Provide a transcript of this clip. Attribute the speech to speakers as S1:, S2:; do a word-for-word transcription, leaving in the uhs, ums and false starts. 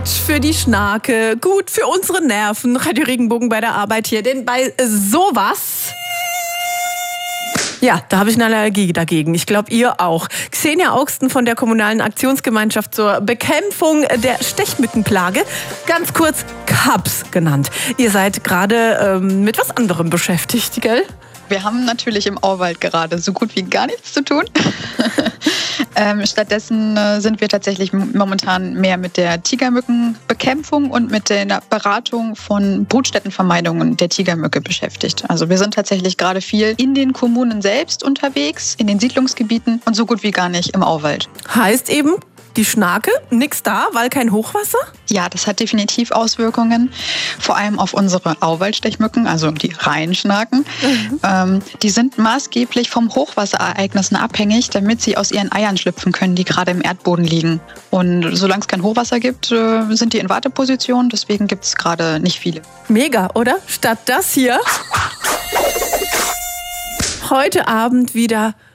S1: Für die Schnake, gut für unsere Nerven. Radio Regenbogen bei der Arbeit hier, denn bei sowas... Ja, da habe ich eine Allergie dagegen. Ich glaube, ihr auch. Xenia Augsten von der Kommunalen Aktionsgemeinschaft zur Bekämpfung der Stechmückenplage, ganz kurz K A B S genannt. Ihr seid gerade ähm, mit was anderem beschäftigt, gell?
S2: Wir haben natürlich im Auwald gerade so gut wie gar nichts zu tun. ähm, stattdessen äh, sind wir tatsächlich momentan mehr mit der Tigermückenbekämpfung und mit der Beratung von Brutstättenvermeidungen der Tigermücke beschäftigt. Also wir sind tatsächlich gerade viel in den Kommunen selbst unterwegs, in den Siedlungsgebieten und so gut wie gar nicht im Auwald.
S1: Heißt eben, die Schnake, nix da, weil kein Hochwasser?
S2: Ja, das hat definitiv Auswirkungen, vor allem auf unsere Auwaldstechmücken, also die Reihenschnaken. Mhm. Ähm, die sind maßgeblich vom Hochwasserereignissen abhängig, damit sie aus ihren Eiern schlüpfen können, die gerade im Erdboden liegen. Und solange es kein Hochwasser gibt, äh, sind die in Warteposition, deswegen gibt es gerade nicht viele.
S1: Mega, oder? Statt das hier heute Abend wieder